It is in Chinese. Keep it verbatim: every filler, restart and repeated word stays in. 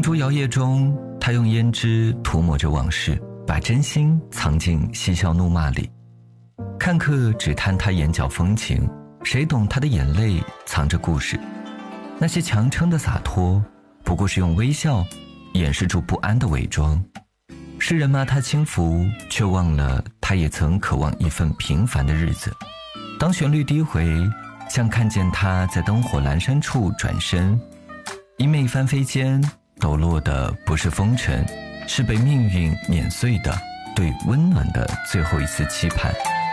烛摇曳中，他用胭脂涂抹着往事，把真心藏进嬉笑怒骂里。看客只贪他眼角风情，谁懂他的眼泪藏着故事。那些强撑的洒脱，不过是用微笑掩饰住不安的伪装。世人骂他轻浮，却忘了他也曾渴望一份平凡的日子。当旋律低回，像看见他在灯火阑珊处转身，衣袂翻飞间抖落的不是风尘，是被命运碾碎的对温暖的最后一丝期盼。